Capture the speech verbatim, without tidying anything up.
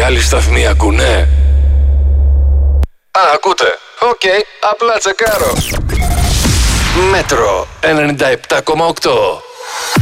άλλοι σταθμοί ακούνε? Α, ακούτε. Οκ, okay, απλά τσεκάρω. Μέτρο ενενήντα επτά κόμμα οκτώ.